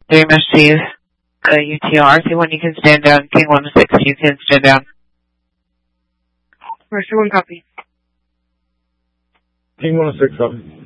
3 Steve, UTR, RC1, you can stand down. King 1-6, you can stand down. RC1, copy. King 1-6, copy.